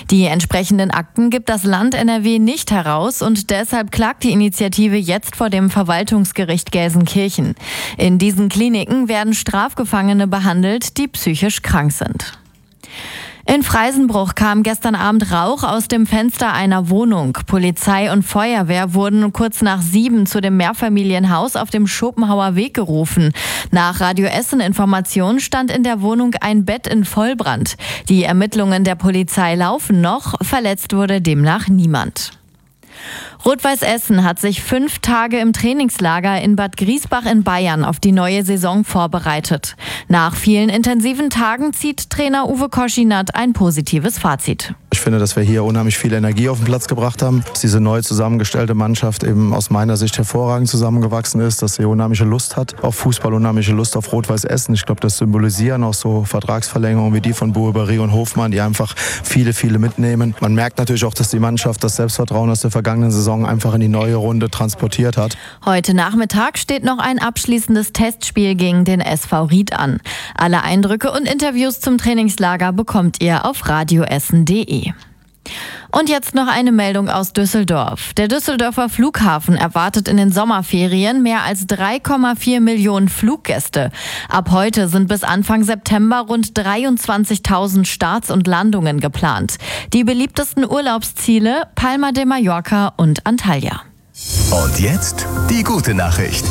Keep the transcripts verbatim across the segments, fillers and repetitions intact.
Die entsprechenden Akten gibt das Land N R W nicht heraus und deshalb klagt die Initiative jetzt vor dem Verwaltungsgericht Gelsenkirchen. In diesen Kliniken werden Strafgefangene behandelt, die psychisch krank sind. In Freisenbruch kam gestern Abend Rauch aus dem Fenster einer Wohnung. Polizei und Feuerwehr wurden kurz nach sieben zu dem Mehrfamilienhaus auf dem Schopenhauer Weg gerufen. Nach Radio Essen Informationen stand in der Wohnung ein Bett in Vollbrand. Die Ermittlungen der Polizei laufen noch, verletzt wurde demnach niemand. Rot-Weiß Essen hat sich fünf Tage im Trainingslager in Bad Griesbach in Bayern auf die neue Saison vorbereitet. Nach vielen intensiven Tagen zieht Trainer Uwe Koschinat ein positives Fazit. Ich finde, dass wir hier unheimlich viel Energie auf den Platz gebracht haben, dass diese neu zusammengestellte Mannschaft eben aus meiner Sicht hervorragend zusammengewachsen ist, dass sie unheimliche Lust hat auf Fußball, unheimliche Lust auf Rot-Weiß Essen. Ich glaube, das symbolisieren auch so Vertragsverlängerungen wie die von Bueberry und Hofmann, die einfach viele, viele mitnehmen. Man merkt natürlich auch, dass die Mannschaft das Selbstvertrauen aus der vergangenen Saison einfach in die neue Runde transportiert hat. Heute Nachmittag steht noch ein abschließendes Testspiel gegen den S V Ried an. Alle Eindrücke und Interviews zum Trainingslager bekommt ihr auf radioessen punkt de. Und jetzt noch eine Meldung aus Düsseldorf. Der Düsseldorfer Flughafen erwartet in den Sommerferien mehr als drei Komma vier Millionen Fluggäste. Ab heute sind bis Anfang September rund dreiundzwanzigtausend Starts und Landungen geplant. Die beliebtesten Urlaubsziele Palma de Mallorca und Antalya. Und jetzt die gute Nachricht.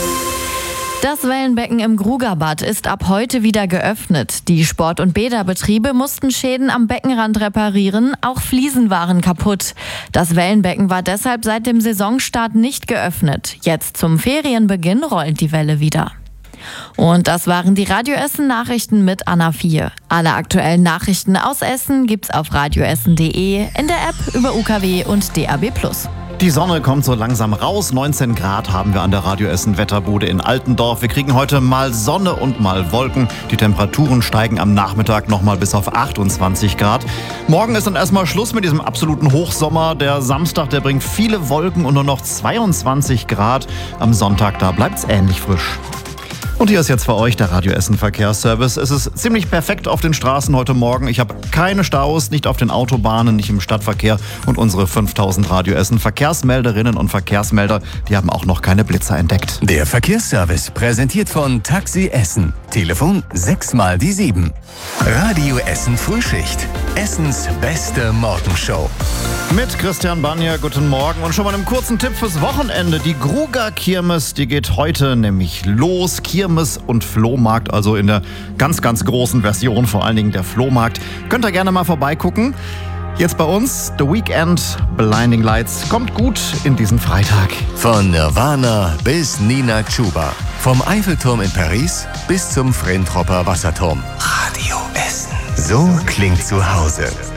Das Wellenbecken im Grugerbad ist ab heute wieder geöffnet. Die Sport- und Bäderbetriebe mussten Schäden am Beckenrand reparieren, auch Fliesen waren kaputt. Das Wellenbecken war deshalb seit dem Saisonstart nicht geöffnet. Jetzt zum Ferienbeginn rollt die Welle wieder. Und das waren die Radio Essen Nachrichten mit Anna vier. Alle aktuellen Nachrichten aus Essen gibt's auf radioessen punkt de, in der App, über U K W und D A B plus. Die Sonne kommt so langsam raus. neunzehn Grad haben wir an der Radio Essen Wetterbude in Altendorf. Wir kriegen heute mal Sonne und mal Wolken. Die Temperaturen steigen am Nachmittag nochmal bis auf achtundzwanzig Grad. Morgen ist dann erstmal Schluss mit diesem absoluten Hochsommer. Der Samstag, der bringt viele Wolken und nur noch zweiundzwanzig Grad. Am Sonntag, da bleibt's ähnlich frisch. Und hier ist jetzt für euch der Radio Essen Verkehrsservice. Es ist ziemlich perfekt auf den Straßen heute Morgen. Ich habe keine Staus, nicht auf den Autobahnen, nicht im Stadtverkehr. Und unsere fünftausend Radio Essen Verkehrsmelderinnen und Verkehrsmelder, die haben auch noch keine Blitzer entdeckt. Der Verkehrsservice präsentiert von Taxi Essen. Telefon sechs mal die sieben. Radio Essen Frühschicht. Essens beste Morgenshow. Mit Christian Banja, guten Morgen. Und schon mal einen kurzen Tipp fürs Wochenende. Die Gruger-Kirmes, die geht heute nämlich los. Kirmes und Flohmarkt, also in der ganz, ganz großen Version, vor allen Dingen der Flohmarkt. Könnt ihr gerne mal vorbeigucken. Jetzt bei uns The Weekend, Blinding Lights. Kommt gut in diesen Freitag. Von Nirvana bis Nina Chuba. Vom Eiffelturm in Paris bis zum Frentropper Wasserturm. Radio Essen. So klingt zu Hause.